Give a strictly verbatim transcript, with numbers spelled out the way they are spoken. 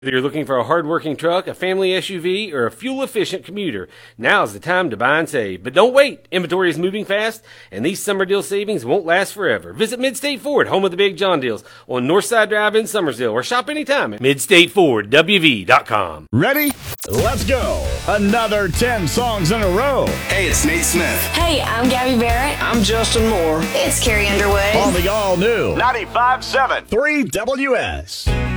Whether you're looking for a hard-working truck, a family S U V, or a fuel-efficient commuter, now's the time to buy and save. But don't wait. Inventory is moving fast, and these summer deal savings won't last forever. Visit Midstate Ford, home of the Big John deals, on Northside Drive in Summersville, or shop anytime at midstate ford w v dot com. Ready? Let's go. Another ten songs in a row. Hey, it's Nate Smith. Hey, I'm Gabby Barrett. I'm Justin Moore. It's Carrie Underwood. On the all-new ninety-five point seven. three W S.